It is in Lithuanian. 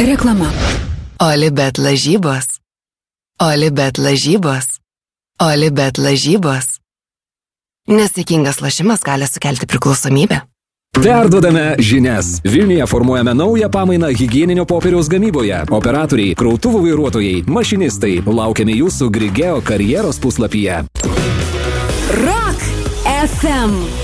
Reklama. Olibet lažybos. Olibet lažybos. Olibet lažybos. Nesėkmingas lošimas gali sukelti priklausomybę. Perduodame žinias. Vilniuje formuojame naują pamainą higieninio popieriaus gamyboje. Operatoriai, krautuvų vairuotojai, mašinistai. Laukiame jūsų Grigeo karjeros puslapyje. Rock FM.